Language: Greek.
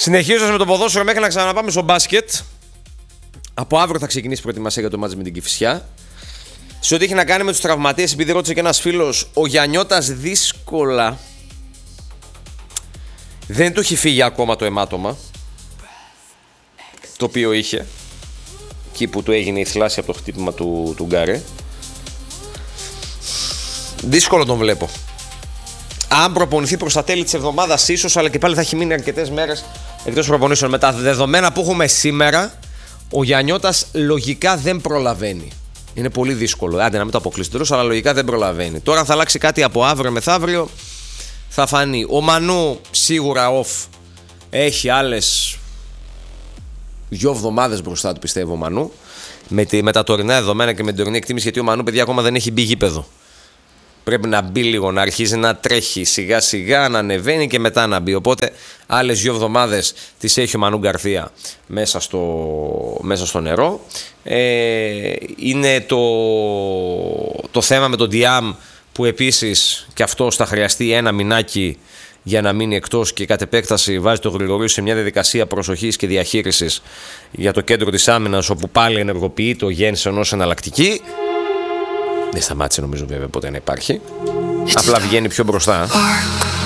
Συνεχίζοντας με το ποδόσφαιρο μέχρι να ξαναπάμε στο μπάσκετ. Από αύριο θα ξεκινήσει η προετοιμασία για το μάτς με την Κηφισιά. Σε ό,τι έχει να κάνει με τους τραυματίες, επειδή ρώτησε και ένας φίλος, ο Γιαννιώτας δύσκολα δεν του έχει φύγει ακόμα το αιμάτωμα το οποίο είχε εκεί που του έγινε η θλάση από το χτύπημα του Γκάρε. Δύσκολο τον βλέπω. Αν προπονηθεί προς τα τέλη της εβδομάδας ίσως, αλλά και πάλι θα έχει μείνει αρκετές μέρες εκτός προπονήσεων. Με τα δεδομένα που έχουμε σήμερα, ο Γιαννιώτας λογικά δεν προλαβαίνει. Είναι πολύ δύσκολο. Άντε να μην το αποκλείσει τέλος, αλλά λογικά δεν προλαβαίνει. Τώρα, αν θα αλλάξει κάτι από αύριο μεθαύριο, θα φανεί. Ο Μανού σίγουρα off. Έχει άλλες 2 εβδομάδες μπροστά του, πιστεύω, ο Μανού. Με τα τωρινά δεδομένα και με την τωρινή εκτίμηση, γιατί ο Μανού, παιδιά, ακόμα δεν έχει μπει γήπεδο. Πρέπει να μπει λίγο, να αρχίζει να τρέχει σιγά σιγά, να ανεβαίνει και μετά να μπει. Οπότε άλλες 2 εβδομάδες τις έχει ο Μανού Γκαρθία μέσα στο νερό. Είναι το θέμα με τον Διάμ, που επίσης και αυτός θα χρειαστεί ένα μηνάκι για να μείνει εκτός, και κατ' επέκταση βάζει το Γρηγορίου σε μια διαδικασία προσοχής και διαχείρισης για το κέντρο της άμυνας, όπου πάλι ενεργοποιείται ο Γένσεν ως εναλλακτική. Δεν σταμάτησε νομίζω βέβαια ποτέ να υπάρχει. Απλά βγαίνει πιο μπροστά.